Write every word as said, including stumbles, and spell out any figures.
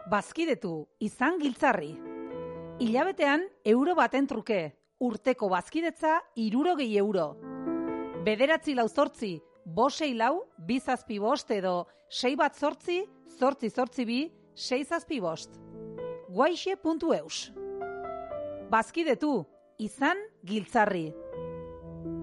Bazkidetu, izan giltzarri. Hilabetean euro baten truke, urteko bazkidetza hirurogei euro. Bederatzi lau zortzi, bosei lau, bizazpi bost edo sei bat zortzi, zortzi zortzi bi, sei zazpi bost. guaixe puntu eus. Bazkidetu, izan giltzarri.